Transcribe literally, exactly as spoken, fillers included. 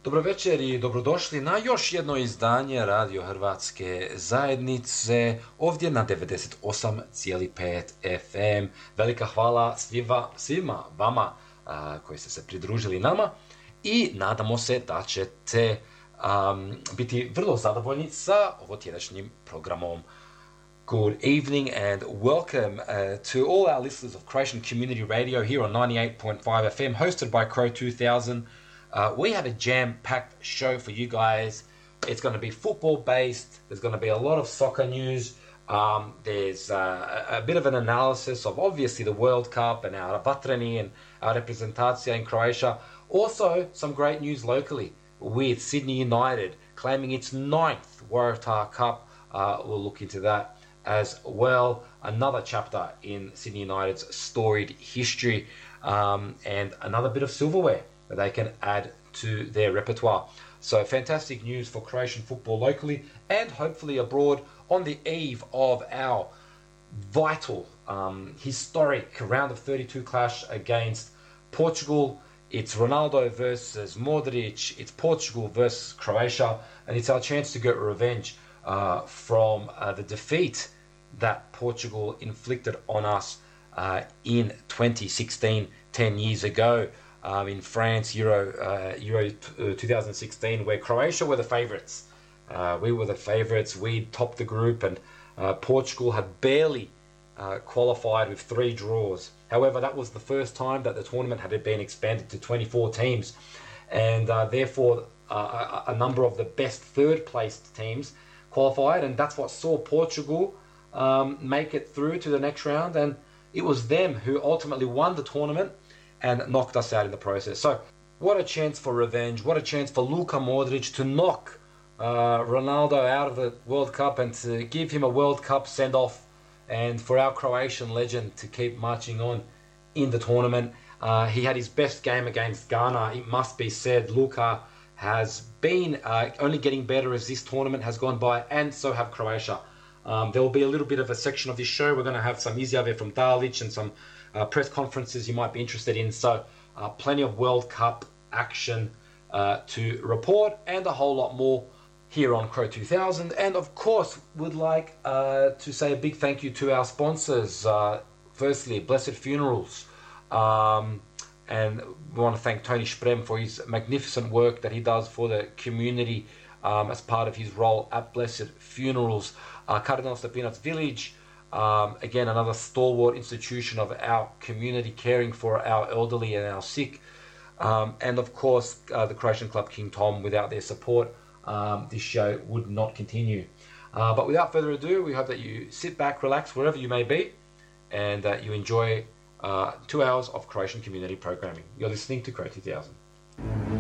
Dobro večer i dobrodošli na još jedno izdanje Radio Hrvatske zajednice ovdje na devedeset osam zarez pet F M. Velika hvala svima, svima vama a, koji ste se pridružili nama i nadamo se da ćete um, biti vrlo zadovoljni sa ovotjedašnjim programom. Good evening and welcome uh, to all our listeners of Croatian Community Radio here on ninety-eight point five F M, hosted by Crow two thousand. Uh, we have a jam-packed show for you guys. It's going to be football-based. There's going to be a lot of soccer news. Um, there's uh, a bit of an analysis of obviously the World Cup and our Vatreni and our representacija in Croatia. Also, some great news locally with Sydney United claiming its ninth Waratah Cup. Uh, we'll look into that as well. Another chapter in Sydney United's storied history, um, and another bit of silverware that they can add to their repertoire. So fantastic news for Croatian football locally and hopefully abroad on the eve of our vital, um, historic round of thirty-two clash against Portugal. It's Ronaldo versus Modric, it's Portugal versus Croatia, and it's our chance to get revenge uh, from uh, the defeat that Portugal inflicted on us uh, in twenty sixteen, ten years ago. Um, in France, Euro uh, Euro twenty sixteen, where Croatia were the favourites. Uh, we were the favourites. We topped the group, and uh, Portugal had barely uh, qualified with three draws. However, that was the first time that the tournament had been expanded to twenty-four teams, and uh, therefore uh, a, a number of the best third-placed teams qualified, and that's what saw Portugal um, make it through to the next round, and it was them who ultimately won the tournament and knocked us out in the process. So, what a chance for revenge. What a chance for Luka Modric to knock uh, Ronaldo out of the World Cup and to give him a World Cup send-off, and for our Croatian legend to keep marching on in the tournament. Uh, he had his best game against Ghana, it must be said. Luka has been uh, only getting better as this tournament has gone by, and so have Croatia. Um, there will be a little bit of a section of this show. We're going to have some izjave from Dalic and some Uh, press conferences you might be interested in, so uh, plenty of World Cup action uh, to report and a whole lot more here on Crow two thousand. And of course, would like uh, to say a big thank you to our sponsors. Uh, firstly, Blessed Funerals, um, and we want to thank Tony Sprem for his magnificent work that he does for the community um, as part of his role at Blessed Funerals. Uh, Cardinal Stepinac Village, Um, again, another stalwart institution of our community caring for our elderly and our sick. Um, and of course, uh, the Croatian Club King Tom. Without their support, um, this show would not continue. Uh, but without further ado, we hope that you sit back, relax, wherever you may be, and that you enjoy uh, two hours of Croatian community programming. You're listening to Crow two thousand.